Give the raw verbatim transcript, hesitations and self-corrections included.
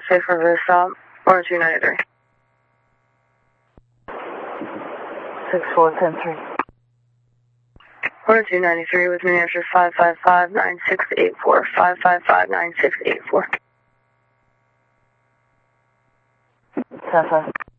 safe for the stop, one two nine three. six four ten three. one two nine three with New Hampshire five five five nine six eight four, five five five nine six eight four. ten five.